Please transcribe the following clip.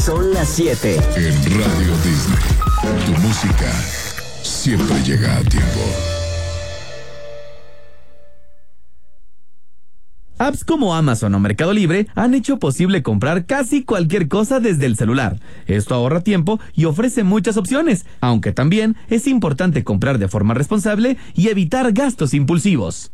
Son las 7. En Radio Disney, tu música siempre llega a tiempo. Apps como Amazon o Mercado Libre han hecho posible comprar casi cualquier cosa desde el celular. Esto ahorra tiempo y ofrece muchas opciones, aunque también es importante comprar de forma responsable y evitar gastos impulsivos.